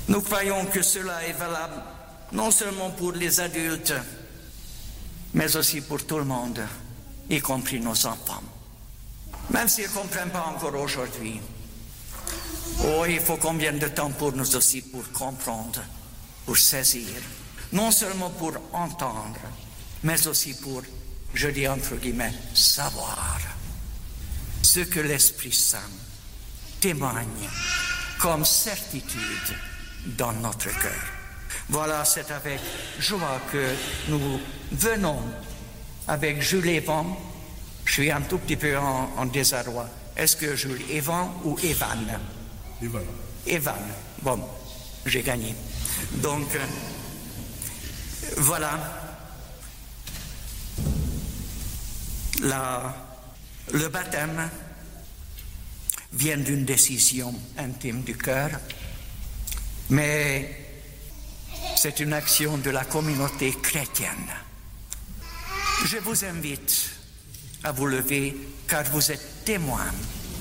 Nous croyons que cela est valable non seulement pour les adultes, mais aussi pour tout le monde, y compris nos enfants. Même s'ils ne comprennent pas encore aujourd'hui. Oh, il faut combien de temps pour nous aussi pour comprendre, pour saisir, non seulement pour entendre, mais aussi pour, je dis entre guillemets, savoir ce que l'Esprit Saint témoigne comme certitude dans notre cœur. Voilà, c'est avec joie que nous venons avec Jules Evan. Je suis un tout petit peu en désarroi. Est-ce que Jules Evan ou Evan? Evan. Evan. Bon, j'ai gagné. Donc, voilà. Le baptême vient d'une décision intime du cœur, mais c'est une action de la communauté chrétienne. Je vous invite à vous lever car vous êtes témoins.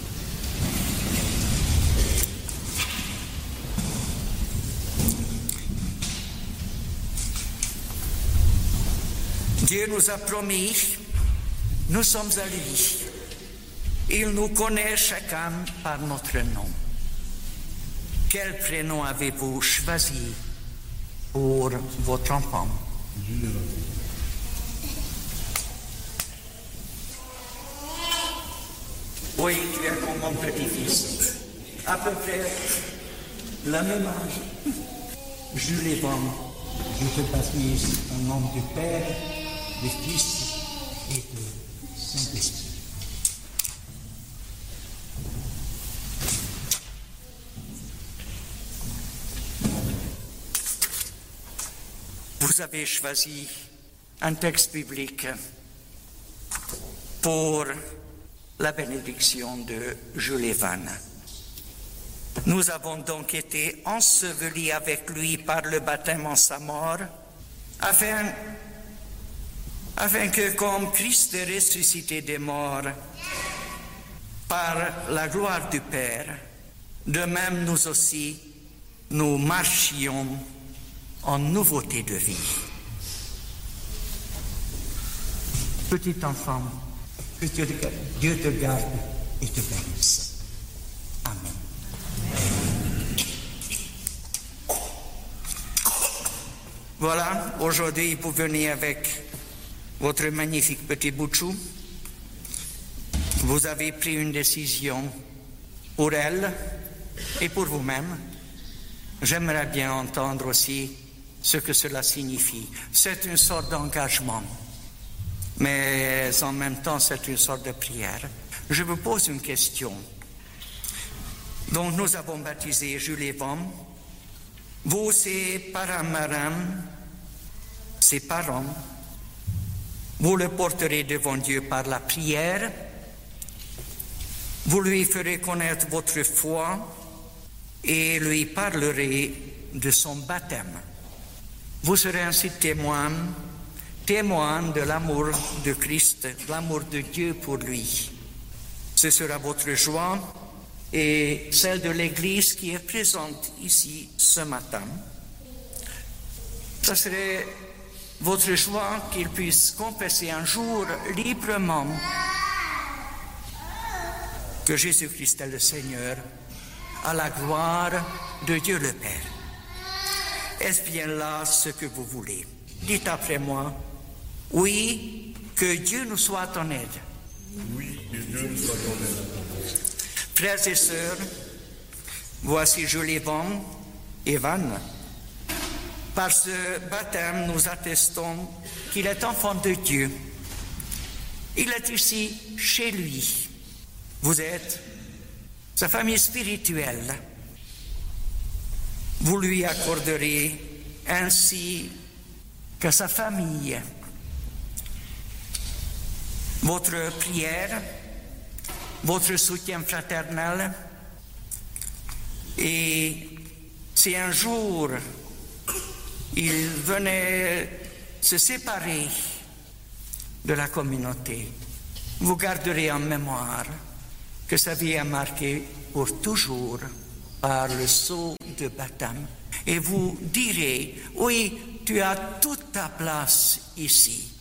Dieu nous a promis, nous sommes à lui. Il nous connaît chacun par notre nom. Quel prénom avez-vous choisi pour votre enfant? Oui, tu es comme mon petit-fils. À peu près la même âge. Jules Evan, je te baptise au nom du Père, du Fils et du Saint-Esprit. Vous avez choisi un texte biblique pour la bénédiction de Jules Evan. Nous avons donc été ensevelis avec lui par le baptême en sa mort, afin que comme Christ est ressuscité des morts par la gloire du Père, de même nous aussi, nous marchions en nouveauté de vie. Petit enfant, que Dieu te garde et te bénisse. Amen. Voilà, aujourd'hui vous venez avec votre magnifique petit Bouchou. Vous avez pris une décision pour elle et pour vous-même. J'aimerais bien entendre aussi ce que cela signifie. C'est une sorte d'engagement, mais en même temps c'est une sorte de prière. Je vous pose une question. Donc nous avons baptisé Jules Evan. Vous, ses parents, vous le porterez devant Dieu par la prière. Vous lui ferez connaître votre foi et lui parlerez de son baptême. Vous serez ainsi témoin de l'amour de Christ, de l'amour de Dieu pour lui. Ce sera votre joie et celle de l'Église qui est présente ici ce matin. Ce serait votre joie qu'il puisse confesser un jour librement que Jésus-Christ est le Seigneur, à la gloire de Dieu le Père. Est-ce bien là ce que vous voulez? Dites après moi, oui, que Dieu nous soit en aide. Oui, que Dieu nous soit en aide. Frères et sœurs, voici Jules Evan. Par ce baptême, nous attestons qu'il est enfant de Dieu. Il est ici chez lui. Vous êtes sa famille spirituelle. Vous lui accorderez ainsi que sa famille votre prière, votre soutien fraternel. Et si un jour il venait se séparer de la communauté, vous garderez en mémoire que sa vie est marquée pour toujours par le sceau de baptême et vous direz, oui, tu as toute ta place ici.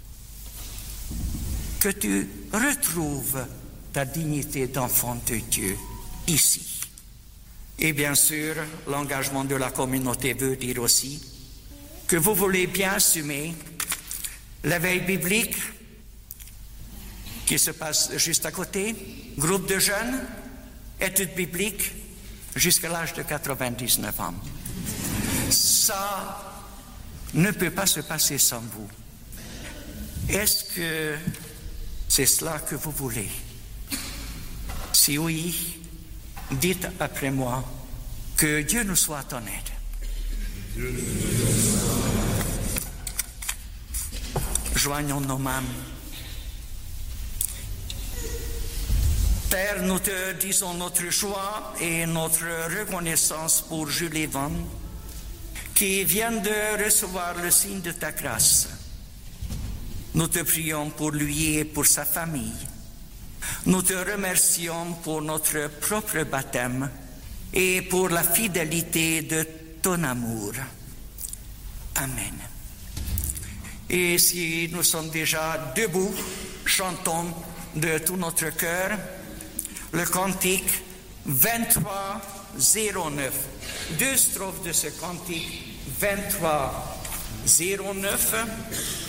Que tu retrouves ta dignité d'enfant de Dieu ici. Et bien sûr, l'engagement de la communauté veut dire aussi que vous voulez bien assumer l'éveil biblique qui se passe juste à côté, groupe de jeunes, études bibliques, jusqu'à l'âge de 99 ans. Ça ne peut pas se passer sans vous. Est-ce que c'est cela que vous voulez? Si oui, dites après moi que Dieu nous soit en aide. Joignons nos mains. Père, nous te disons notre joie et notre reconnaissance pour Julie Van, qui vient de recevoir le signe de ta grâce. Nous te prions pour lui et pour sa famille. Nous te remercions pour notre propre baptême et pour la fidélité de ton amour. Amen. Et si nous sommes déjà debout, chantons de tout notre cœur le cantique 2309. Deux strophes de ce cantique 2309.